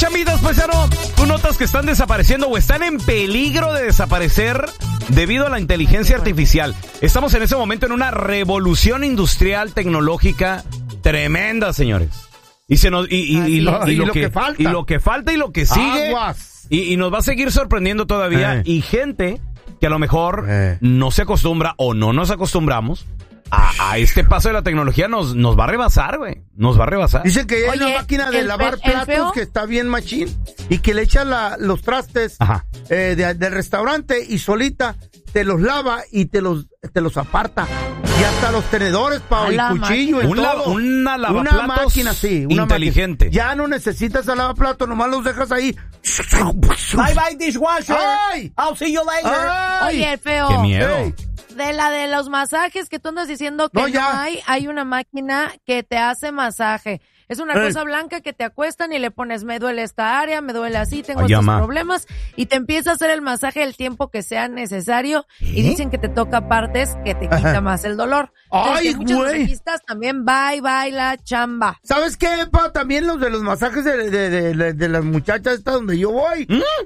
chambitas, paisano, ¿tú notas que están desapareciendo o están en peligro de desaparecer debido a la inteligencia artificial? Estamos en ese momento en una revolución industrial tecnológica tremenda, señores. Lo que falta y lo que sigue. Y nos va a seguir sorprendiendo todavía. Y gente que a lo mejor no se acostumbra o no nos acostumbramos a este paso de la tecnología nos va a rebasar, güey. Nos va a rebasar. Dicen que hay una máquina de lavar platos que está bien machín y que le echa los trastes del restaurante y solita te los lava y te los aparta. Y hasta los tenedores, y cuchillo y todo. Una lavaplatos, una máquina, sí. Una inteligente. Máquina. Ya no necesitas el lavaplatos, nomás los dejas ahí. Bye bye dishwasher. ¡Ay! I'll see you later. ¡Ay! Oye, feo. ¡Qué miedo! Ey. De los masajes que tú andas diciendo que no hay una máquina que te hace masaje. Es una cosa blanca que te acuestan y le pones, me duele esta área, me duele así, tengo estos problemas, y te empieza a hacer el masaje el tiempo que sea necesario, y dicen que te toca partes que te quita más el dolor. Entonces, ¡ay, muchos güey! masajistas también bye la chamba. ¿Sabes qué, pa? También los de los masajes de las muchachas estas donde yo voy.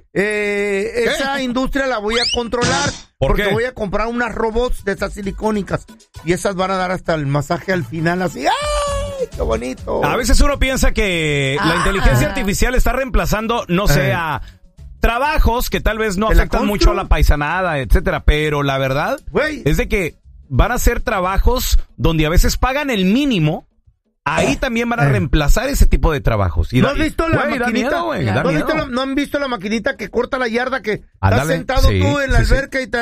Esa industria la voy a controlar. Porque voy a comprar unas robots de esas silicónicas. Y esas van a dar hasta el masaje al final así. ¡Ay, qué bonito! A veces uno piensa que la inteligencia artificial está reemplazando, no sé, a trabajos que tal vez no afectan mucho a la paisanada, etcétera. Pero la verdad es de que van a ser trabajos donde a veces pagan el mínimo. Ahí también van a reemplazar ese tipo de trabajos. ¿No has visto la maquinita? ¿No han visto la maquinita que corta la yarda que estás sentado tú en la alberca y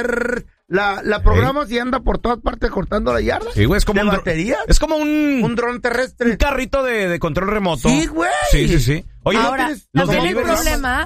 la programas y anda por todas partes cortando la yarda? Sí, güey, es como batería. Es como un dron terrestre. Un carrito de control remoto. Sí, güey. Sí. Oye, ahora, los también el deliveries problema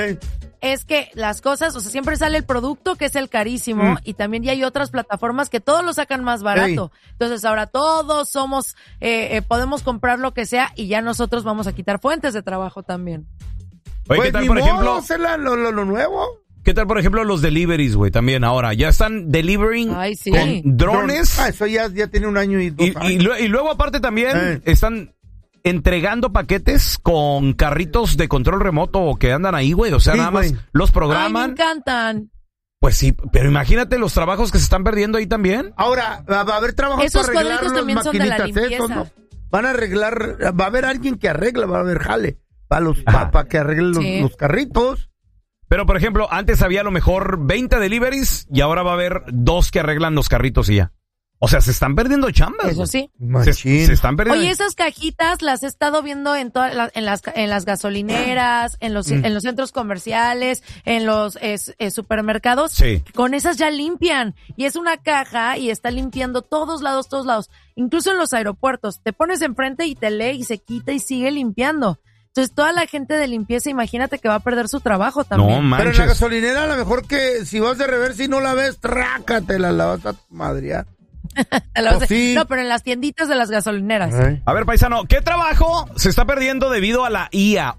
es que las cosas, o sea, siempre sale el producto que es el carísimo y también ya hay otras plataformas que todos lo sacan más barato. Entonces ahora todos somos, podemos comprar lo que sea y ya nosotros vamos a quitar fuentes de trabajo también. Oye, ¿qué tal, por ejemplo? Hacer lo nuevo. ¿Qué tal, por ejemplo, los deliveries, güey? También ahora, ya están delivering con drones. Eso ya tiene un año y 2 años. Y luego aparte también están entregando paquetes con carritos de control remoto que andan ahí, güey. O sea, nada más los programan. Ay, me encantan. Pues sí, pero imagínate los trabajos que se están perdiendo ahí también. Ahora, va a haber trabajos esos para arreglar cuadritos también son de la limpieza. ¿no? Van a arreglar, va a haber alguien que arregla, va a haber jale para que arreglen los carritos. Pero, por ejemplo, antes había a lo mejor 20 deliveries y ahora va a haber 2 que arreglan los carritos y ya. O sea, se están perdiendo chambas. Eso sí. Se están perdiendo. Oye, esas cajitas las he estado viendo en las gasolineras, en los centros comerciales, en los supermercados. Sí. Con esas ya limpian. Y es una caja y está limpiando todos lados. Incluso en los aeropuertos. Te pones enfrente y te lee y se quita y sigue limpiando. Entonces, toda la gente de limpieza, imagínate que va a perder su trabajo también. No manches. Pero en la gasolinera, a lo mejor que si vas de reversa y no la ves, trácatela, la vas a madrear. Sí. No, pero en las tienditas de las gasolineras. A ver, paisano, ¿qué trabajo se está perdiendo debido a la IA?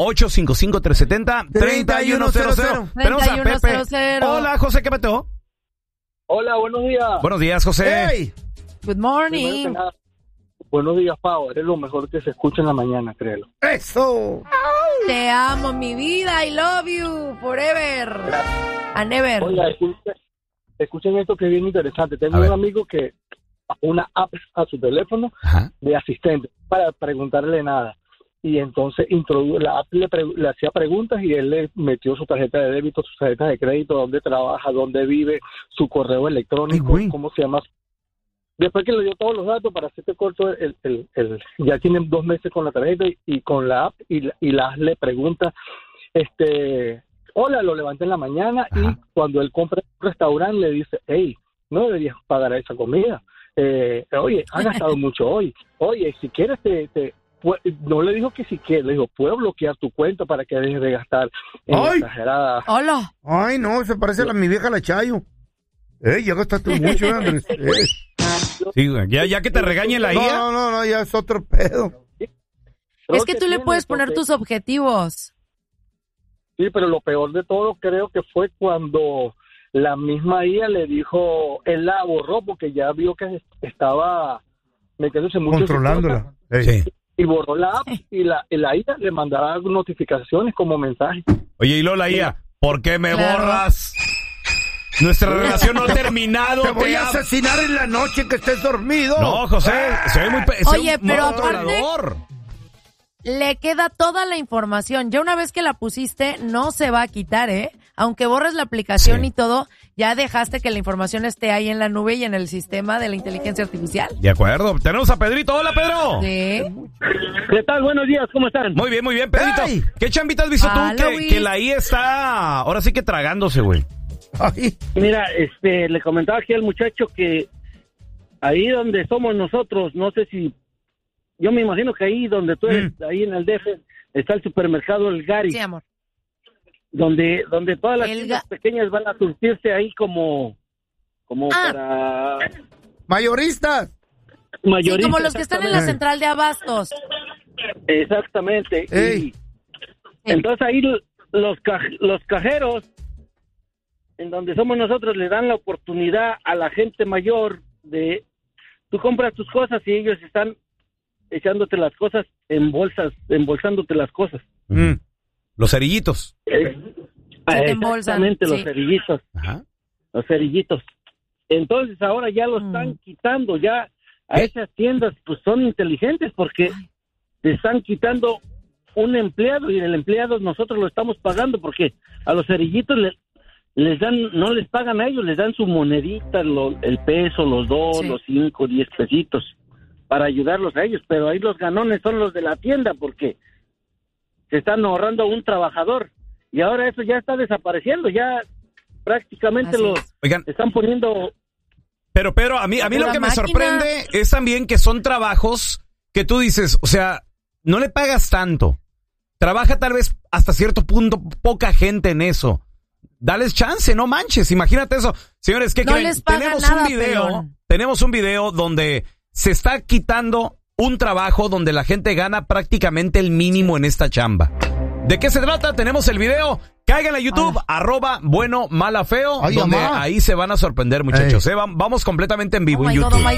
1-855-370-3100. Tenemos a Pepe. Hola, José, ¿qué petó? Hola, buenos días. Buenos días, José. Hey. Good morning. Buenos días, Pau. Eres lo mejor que se escucha en la mañana, créelo. ¡Eso! Te amo, mi vida. I love you forever. And never. Oiga, escuchen esto que es bien interesante. Tengo un amigo que una app a su teléfono de asistente para preguntarle nada. Y entonces la app le hacía preguntas y él le metió su tarjeta de débito, sus tarjetas de crédito, dónde trabaja, dónde vive, su correo electrónico, cómo se llama. Después que le dio todos los datos, para hacerte corto, ya tienen 2 meses con la tarjeta y con la app y le pregunta, hola, lo levanté en la mañana y cuando él compra un restaurante le dice, hey, no deberías pagar esa comida. Oye, has gastado mucho hoy. Oye, si quieres no le dijo que si quieres, le dijo, puedo bloquear tu cuenta para que dejes de gastar en exageradas. Hola. Ay, no, se parece a mi vieja la Chayo. Ya gastaste mucho, Andrés. Sí, güey. Ya que te regañe la IA. No, ya es otro pedo. Es que tú le puedes poner tus objetivos. Sí, pero lo peor de todo creo que fue cuando la misma IA le dijo, él la borró porque ya vio que estaba metiéndose mucho controlándola. Sí. y borró la app y la IA le mandaba notificaciones como mensaje. Oye, y Lola IA, ¿por qué me borras? Nuestra relación no ha terminado. Te voy a asesinar en la noche que estés dormido. No, José, se ve muy... Oye, pero aparte... Le queda toda la información. Ya una vez que la pusiste, no se va a quitar, ¿eh? Aunque borres la aplicación y todo, ya dejaste que la información esté ahí en la nube y en el sistema de la inteligencia artificial. De acuerdo. Tenemos a Pedrito. Hola, Pedro. Sí. ¿Qué tal? Buenos días. ¿Cómo están? Muy bien, Pedrito. Hey. ¿Qué chambita has visto tú que la IA está ahora sí que tragándose, güey? Mira, le comentaba aquí al muchacho que ahí donde somos nosotros, no sé si... Yo me imagino que ahí donde tú eres, ahí en el DF, está el supermercado El Gary. Sí, amor. Donde todas las tiendas pequeñas van a surtirse ahí como para... Mayoristas. Sí, como los que están en la central de abastos. Exactamente. Y entonces ahí los cajeros, en donde somos nosotros, le dan la oportunidad a la gente mayor de... Tú compras tus cosas y ellos están echándote las cosas en bolsas, embolsándote las cosas. Los cerillitos. Exactamente, los cerillitos. Ajá. Los cerillitos. Entonces ahora ya lo están quitando, ya a esas tiendas pues son inteligentes porque te están quitando un empleado y el empleado nosotros lo estamos pagando porque a los cerillitos les dan, no les pagan a ellos, les dan su monedita, el peso, los 2, los 5, 10 pesitos para ayudarlos a ellos, pero ahí los ganones son los de la tienda porque se están ahorrando a un trabajador y ahora eso ya está desapareciendo, ya prácticamente están poniendo... Pero a mí lo que me sorprende es también que son trabajos que tú dices, o sea, no le pagas tanto, trabaja tal vez hasta cierto punto poca gente en eso, dales chance, no manches, imagínate eso. Señores, ¿qué creen? Tenemos un video donde se está quitando un trabajo donde la gente gana prácticamente el mínimo en esta chamba. ¿De qué se trata? Tenemos el video. Caigan a YouTube, @buenomalafeo, donde ahí se van a sorprender, muchachos. Vamos completamente en vivo en YouTube. El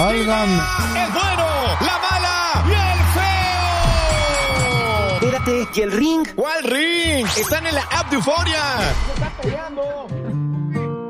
bueno, la mala y el feo. Espérate, ¿y el ring? ¿Cuál ring? Están en la app de Euforia. Se está peleando.